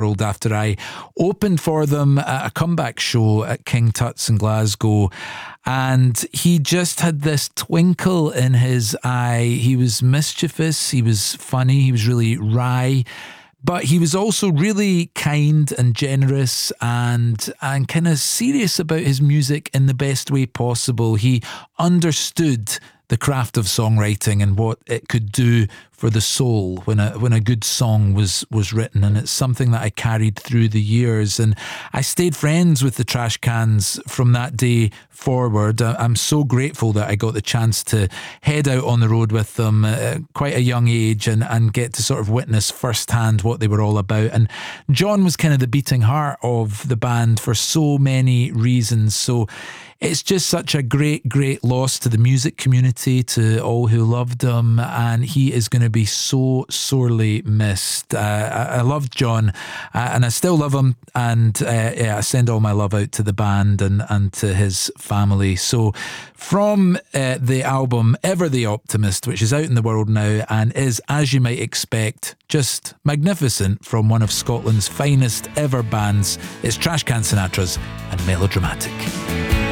world after I opened for them at a comeback show at King Tut's in Glasgow. And he just had this twinkle in his eye. He was mischievous, he was funny, he was really wry. But he was also really kind and generous and kind of serious about his music in the best way possible. He understood the craft of songwriting and what it could do for the soul when a good song was written, and it's something that I carried through the years, and I stayed friends with the Trash Cans from that day forward. I'm so grateful that I got the chance to head out on the road with them at quite a young age and get to sort of witness firsthand what they were all about. And John was kind of the beating heart of the band for so many reasons, so it's just such a great loss to the music community, to all who loved him, and he is going to be so sorely missed. I loved John, and I still love him, and I send all my love out to the band and to his family. So from the album Ever the Optimist, which is out in the world now and is, as you might expect, just magnificent from one of Scotland's finest ever bands, it's Trash Can Sinatras and Melodramatic.